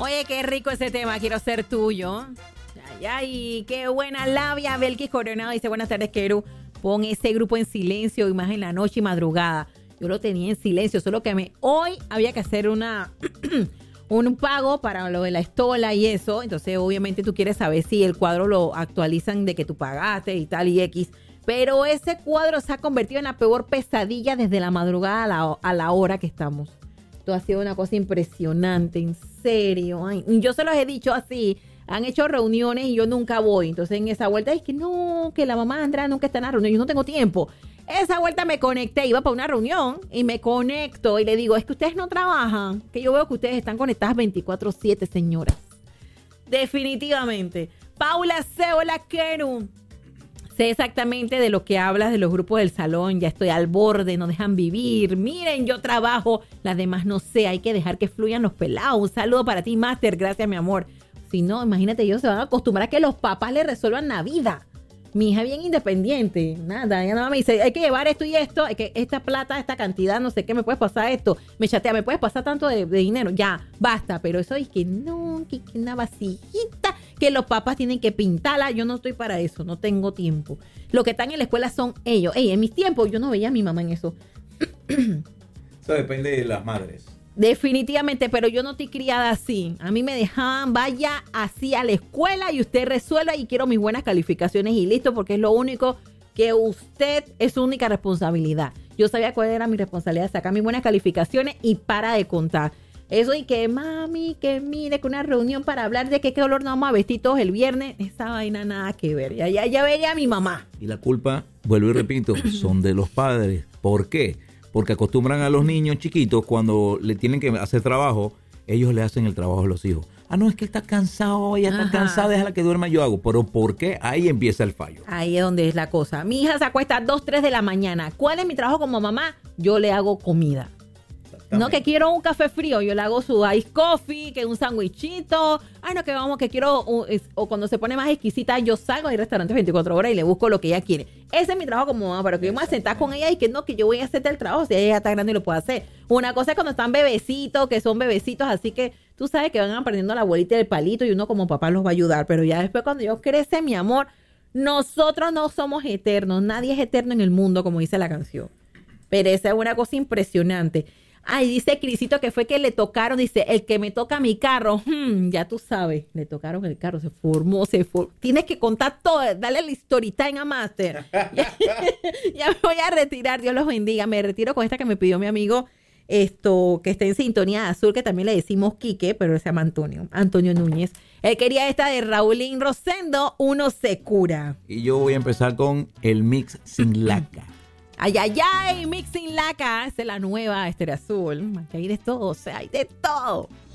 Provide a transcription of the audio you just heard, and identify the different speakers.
Speaker 1: Oye, qué rico ese tema, quiero ser tuyo. Ay, ay, qué buena labia. Belkis Coronado dice, buenas tardes, Keru. Pon ese grupo en silencio y más en la noche y madrugada. Yo lo tenía en silencio, solo que hoy había que hacer un pago para lo de la estola y eso. Entonces, obviamente, tú quieres saber si el cuadro lo actualizan de que tú pagaste y tal y X. Pero ese cuadro se ha convertido en la peor pesadilla desde la madrugada a la hora que estamos. Esto ha sido una cosa impresionante, en serio. Ay, yo se los he dicho así. Han hecho reuniones y yo nunca voy. Entonces, en esa vuelta es que no, que la mamá Andrea nunca está en la reunión. Yo no tengo tiempo. Esa vuelta me conecté, iba para una reunión y me conecto y le digo, es que ustedes no trabajan. Que yo veo que ustedes están conectadas 24/7, señoras. Definitivamente. Paula C. Hola, Keru. Sé exactamente de lo que hablas de los grupos del salón. Ya estoy al borde, no dejan vivir. Miren, yo trabajo. Las demás no sé. Hay que dejar que fluyan los pelados. Un saludo para ti, Master. Gracias, mi amor. Si no, imagínate, ellos se van a acostumbrar a que los papás le resuelvan la vida. Mi hija bien independiente. Nada, ella nada me dice, hay que llevar esto y esto. Hay que esta plata, esta cantidad, no sé qué, me puedes pasar esto. Me chatea, me puedes pasar tanto de dinero. Ya, basta. Pero eso es que no, que una vasijita, que los papás tienen que pintarla. Yo no estoy para eso, no tengo tiempo. Lo que están en la escuela son ellos. Ey, en mis tiempos yo no veía a mi mamá en eso.
Speaker 2: Eso depende de las madres.
Speaker 1: Definitivamente, pero yo no estoy criada así. A mí me dejaban, vaya así a la escuela y usted resuelva y quiero mis buenas calificaciones y listo, porque es lo único que usted es su única responsabilidad. Yo sabía cuál era mi responsabilidad, sacar mis buenas calificaciones y para de contar. Eso y que mami, que mire, que una reunión para hablar de qué color nos vamos a vestir todos el viernes, esa vaina nada que ver. Ya veía a mi mamá.
Speaker 2: Y la culpa, vuelvo y repito, son de los padres. ¿Por qué? Porque acostumbran a los niños chiquitos cuando le tienen que hacer trabajo, ellos le hacen el trabajo a los hijos. Ah, no, es que él está cansado, ella está cansada, déjala que duerma, yo hago. Pero ¿por qué? Ahí empieza el fallo.
Speaker 1: Ahí es donde es la cosa. Mi hija se acuesta a 2, 3 de la mañana. ¿Cuál es mi trabajo como mamá? Yo le hago comida. No, que quiero un café frío, yo le hago su ice coffee, que un sandwichito. Ay, no, que vamos, que quiero, o cuando se pone más exquisita, yo salgo, hay restaurantes 24 horas y le busco lo que ella quiere. Ese es mi trabajo como mamá, pero que yo me voy a sentar con ella y que no, que yo voy a hacerte el trabajo, si ella está grande y lo puede hacer. Una cosa es cuando están bebecitos, que son bebecitos, así que tú sabes que van aprendiendo la abuelita del palito y uno como papá los va a ayudar, pero ya después cuando ellos crecen, mi amor, nosotros no somos eternos, nadie es eterno en el mundo, como dice la canción. Pero esa es una cosa impresionante. Ay, dice Crisito que fue que le tocaron, dice, el que me toca mi carro, ya tú sabes, le tocaron el carro, se formó. Tienes que contar todo, dale la story time a Master. Ya me voy a retirar, Dios los bendiga. Me retiro con esta que me pidió mi amigo, que está en sintonía de azul, que también le decimos Quique, pero él se llama Antonio Núñez. Él quería esta de Raulín Rosendo, Uno se cura.
Speaker 2: Y yo voy a empezar con el mix sin laca.
Speaker 1: Ay, ay, ay, Mixing Laca, esta es la nueva Estéreo Azul. Aquí hay de todo, o sea, hay de todo.